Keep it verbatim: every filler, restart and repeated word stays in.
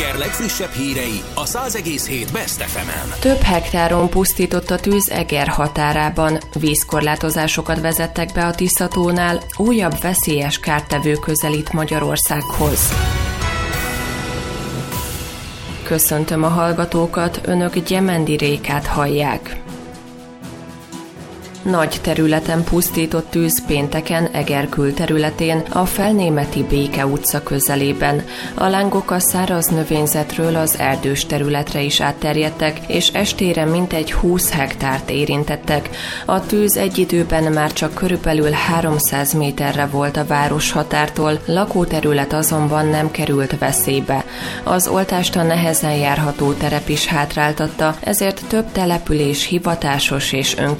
Eger legfrissebb hírei a száz egész hét Best ef emen. Több hektáron pusztított a tűz Eger határában. Vízkorlátozásokat vezettek be a Tiszatónál, újabb veszélyes kártevő közelít Magyarországhoz. Köszöntöm a hallgatókat, önök Gyemendi Rékát hallják. Nagy területen pusztított tűz pénteken Eger külterületén, a Felnémeti Béke utca közelében. A lángok a száraz növényzetről az erdős területre is átterjedtek, és estére mintegy húsz hektárt érintettek. A tűz egy időben már csak körülbelül háromszáz méterre volt a városhatártól, lakóterület azonban nem került veszélybe. Az oltást a nehezen járható terep is hátráltatta, ezért több település hivatásos és önkéntes